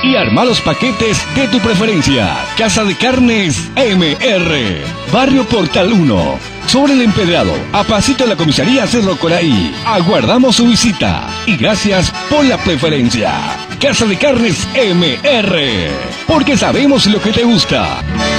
y arma los paquetes de tu preferencia. Casa de Carnes MR, Barrio Portal 1, sobre el Empedrado, a pasito de la comisaría Cerro Coraí. Aguardamos su visita y gracias por la preferencia. Casa de Carnes MR, porque sabemos lo que te gusta.